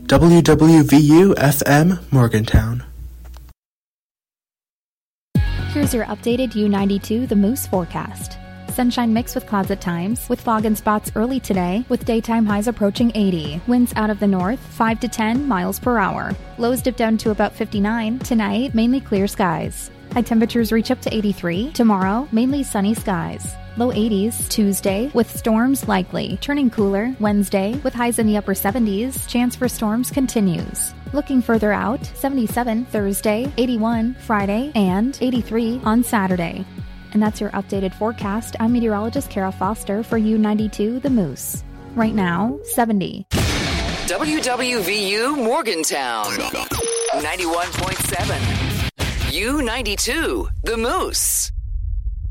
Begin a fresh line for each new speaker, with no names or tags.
WWVU-FM Morgantown.
Here's your updated U92 The Moose forecast. Sunshine mixed with clouds at times, with fog in spots early today, with daytime highs approaching 80. Winds out of the north, 5 to 10 miles per hour. Lows dip down to about 59. Tonight, mainly clear skies. High temperatures reach up to 83. Tomorrow, mainly sunny skies. Low 80s Tuesday, with storms likely. Turning cooler Wednesday, with highs in the upper 70s. Chance for storms continues. Looking further out, 77 Thursday, 81 Friday, and 83 on Saturday. And that's your updated forecast. I'm meteorologist Kara Foster for U92 The Moose. Right now, 70.
WWVU Morgantown, 91.7. U92 The Moose.